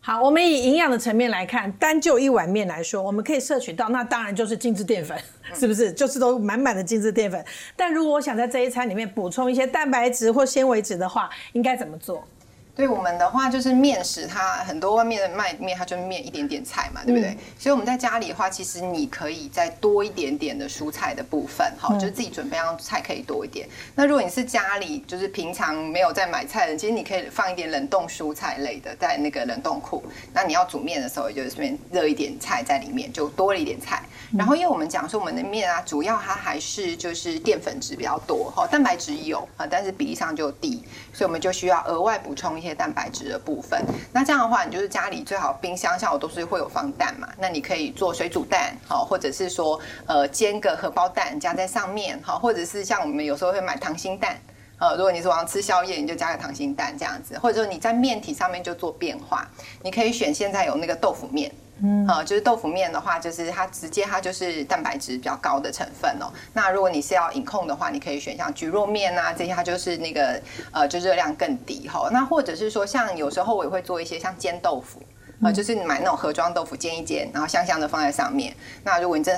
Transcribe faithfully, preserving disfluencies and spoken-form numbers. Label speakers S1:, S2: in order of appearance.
S1: 好，我们以营养的层面来看，单就一碗面来说，我们可以摄取到，那当然就是精致淀粉，是不是？就是都满满的精致淀粉。但如果我想在这一餐里面补充一些蛋白质或纤维质的话，应该怎么做？
S2: 对我们的话，就是面食，它很多外面的卖面，它就是面一点点菜嘛，对不对？嗯、所以我们在家里的话，其实你可以再多一点点的蔬菜的部分，哈、嗯，就是自己准备让菜可以多一点。那如果你是家里就是平常没有在买菜的，其实你可以放一点冷冻蔬菜类的在那个冷冻库。那你要煮面的时候，也就是顺便热一点菜在里面，就多了一点菜。然后因为我们讲说我们的面啊，主要它还是就是淀粉质比较多，哈，蛋白质有啊，但是比例上就低，所以我们就需要额外补充一些蛋白质的部分。那这样的话，你就是家里最好冰箱，像我都是会有放蛋嘛，那你可以做水煮蛋，好，或者是说呃煎个荷包蛋加在上面，好，或者是像我们有时候会买溏心蛋。呃，如果你是晚上吃宵夜，你就加个溏心蛋这样子，或者说你在面体上面就做变化，你可以选现在有那个豆腐面。嗯，呃，就是豆腐面的话，就是它直接它就是蛋白质比较高的成分哦。那如果你是要饮控的话，你可以选像蒟蒻面啊这些，它就是那个呃就热量更低哈、哦。那或者是说像有时候我也会做一些像煎豆腐。呃，就是你买那种盒装豆腐煎一煎，然后香香的放在上面。那如果你真的